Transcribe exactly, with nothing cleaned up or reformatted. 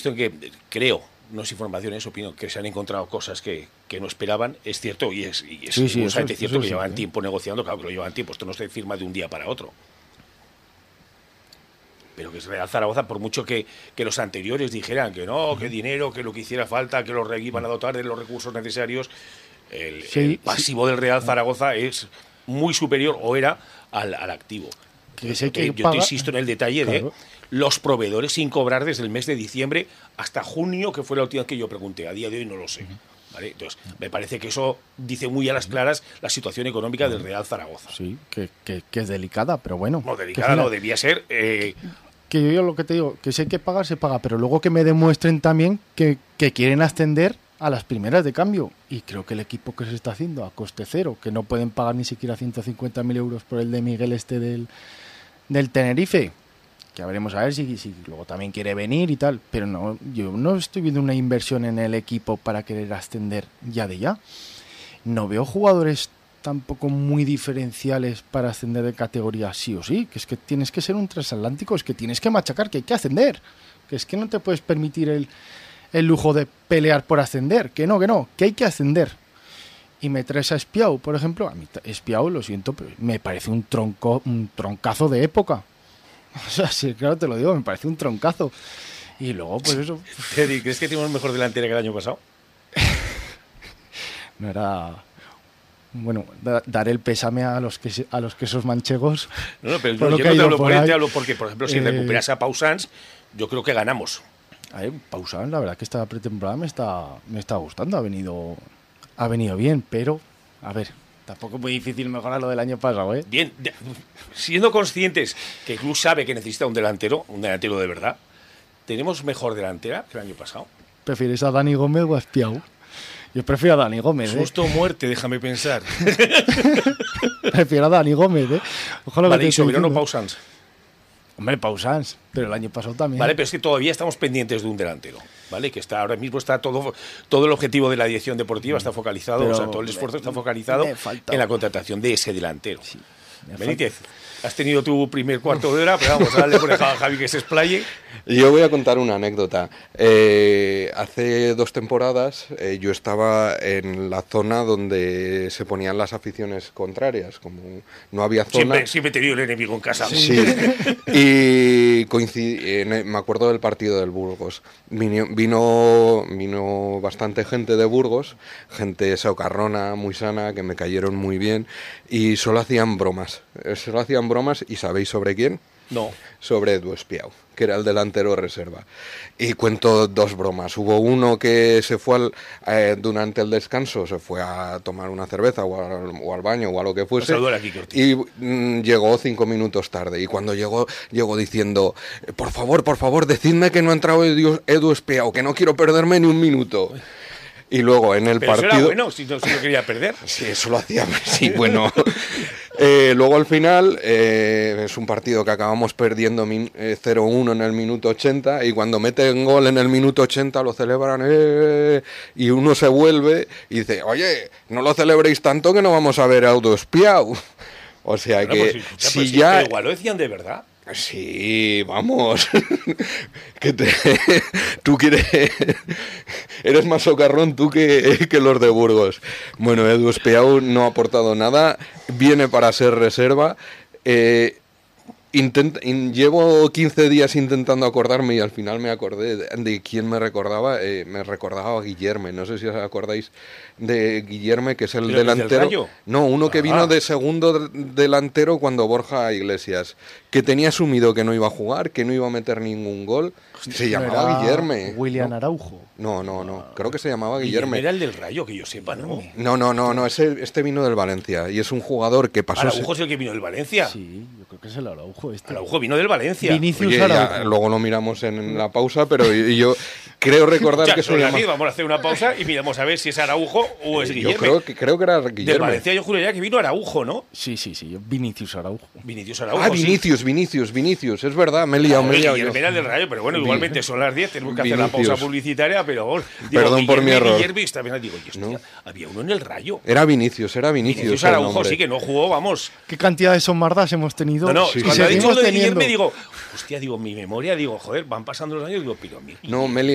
insisto en que creo, no es información, es opinión, que se han encontrado cosas que, que no esperaban, es cierto, y es, y es sí, sí, eso, eso, cierto eso que sí, llevan ¿eh? tiempo negociando, claro que lo llevan tiempo, esto no se firma de un día para otro. Pero que es Real Zaragoza, por mucho que, que los anteriores dijeran que no, que dinero, que lo que hiciera falta, que los iban a dotar de los recursos necesarios, el, sí, el pasivo sí. del Real Zaragoza es muy superior, o era, al, al activo. Que yo, te, que yo paga... te insisto en el detalle claro. de los proveedores sin cobrar desde el mes de diciembre hasta junio, que fue la última vez que yo pregunté. A día de hoy no lo sé. Uh-huh. ¿Vale? Entonces, me parece que eso dice muy a las claras la situación económica uh-huh. del Real Zaragoza. Sí, que, que, que es delicada, pero bueno. No, delicada no, debía ser... Eh, que, que yo lo que te digo, que si hay que pagar, se paga, pero luego que me demuestren también que, que quieren ascender a las primeras de cambio. Y creo que el equipo que se está haciendo a coste cero, que no pueden pagar ni siquiera ciento cincuenta mil euros por el de Miguel este del, del Tenerife, que veremos a ver si, si luego también quiere venir y tal, pero no, yo no estoy viendo una inversión en el equipo para querer ascender ya de ya. No veo jugadores tampoco muy diferenciales para ascender de categoría sí o sí, que es que tienes que ser un transatlántico, es que tienes que machacar, que hay que ascender, que es que no te puedes permitir el, el lujo de pelear por ascender, que no, que no, que hay que ascender. Y me traes a Espiau, por ejemplo, a mí Espiau, lo siento, pero me parece un tronco, un troncazo de época. O sea, sí, claro, te lo digo, me parece un troncazo. Y luego, pues eso... Teddy, ¿crees que tenemos mejor delantera que el año pasado? No era... Bueno, da, dar el pésame a los que a los quesos manchegos. No, no, pero yo, yo no te hablo por él, te hablo porque, por ejemplo, si eh, recuperas a Pau Sanz, yo creo que ganamos. A ver, Pau Sanz, la verdad que esta pretemporada me está, me está gustando, ha venido, ha venido bien, pero, a ver... Tampoco es muy difícil mejorar lo del año pasado, ¿eh? Bien, de, siendo conscientes que el club sabe que necesita un delantero, un delantero de verdad, ¿tenemos mejor delantera que el año pasado? ¿Prefieres a Dani Gómez o a Espiau? Yo prefiero a Dani Gómez, ¿eh? Susto o muerte, déjame pensar. Prefiero a Dani Gómez, ¿eh? Ojalá vale, y Soberano Pau Sanz. Hombre, Pau Sanz, pero el año pasado también. Vale, pero es que todavía estamos pendientes de un delantero, ¿vale? Que está ahora mismo está todo todo el objetivo de la dirección deportiva está focalizado, pero o sea, todo el esfuerzo está focalizado en la contratación de ese delantero. Sí, Benítez, has tenido tu primer cuarto de hora, pero vamos a darle por a Javi que se explaye. Yo voy a contar una anécdota. Eh, hace dos temporadas eh, yo estaba en la zona donde se ponían las aficiones contrarias, como no había zona... Siempre, siempre he tenido el enemigo en casa. Sí, y coincidí, eh, me acuerdo del partido del Burgos. Vino, vino, vino bastante gente de Burgos, gente socarrona, muy sana, que me cayeron muy bien, y solo hacían bromas. Solo hacían bromas, ¿y sabéis sobre quién? No. Sobre Edu Espiau, que era el delantero reserva. Y cuento dos bromas. Hubo uno que se fue al, eh, durante el descanso, se fue a tomar una cerveza o, a, o al baño o a lo que fuese. Aquí, y mm, llegó cinco minutos tarde. Y cuando llegó, llegó diciendo, por favor, por favor, decidme que no ha entrado Edu, Edu Espiau, que no quiero perderme ni un minuto. Y luego en el Pero partido... Eso era bueno, si no, si no quería perder. Sí, eso lo hacía, sí, bueno... Eh, luego al final eh, es un partido que acabamos perdiendo min, eh, cero uno en el minuto ochenta y cuando meten gol en el minuto ochenta lo celebran eh, y uno se vuelve y dice, oye, no lo celebréis tanto que no vamos a ver a Edu Espiau. O sea bueno, que pues, si, pues, ya... Igual lo decían de verdad. Sí, vamos. que te, tú quieres... Eres más socarrón tú que, que los de Burgos. Bueno, Edu Espiau no ha aportado nada. Viene para ser reserva. Eh, Intent, in, llevo quince días intentando acordarme y al final me acordé de, de quién me recordaba. Eh, me recordaba a Guillerme. No sé si os acordáis de Guillerme, que es el delantero. No, uno que ah. vino de segundo delantero cuando Borja Iglesias, que tenía asumido que no iba a jugar, que no iba a meter ningún gol. Se llamaba Guillerme. William ¿no? Araujo. No, no, no. Creo que se llamaba Guillerme. Era el del Rayo, que yo sepa, ¿no? No, no, no, no. Ese, este vino del Valencia y es un jugador que pasó. ¿Araujo es el que vino del Valencia? Sí, yo creo que es el Araujo. Este. Araujo vino del Valencia. Vinicius Oye, ya, luego lo miramos en la pausa, pero yo creo recordar ya, que se llama... Vamos a hacer una pausa y miramos a ver si es Araujo o es Guillerme. Yo creo que, creo que era Guillerme. Del Valencia yo juraría que vino Araujo, ¿no? Sí, sí, sí. Vinicius Araujo. Vinicius Araujo, Ah, Vinicius, sí. Vinicius, Vinicius. Es verdad, me he liado, ah, me he liado. Guillerme era del Rayo, pero bueno, igualmente son las diez, tenemos que hacer Vinicius. la pausa publicitaria, pero... Digo, Perdón Guillerme, por mi error. Guillerme, y también digo, hostia, ¿no? Había uno en el Rayo. Era Vinicius, era Vinicius. Vinicius Araujo, sí, que no jugó, vamos. ¿Qué cantidad de somardas hemos tenido? No, no, sí, cuando sí. ha dicho lo de Guillerme, digo, hostia, digo, mi memoria, digo, joder, van pasando los años, digo, pero a mí... No, me he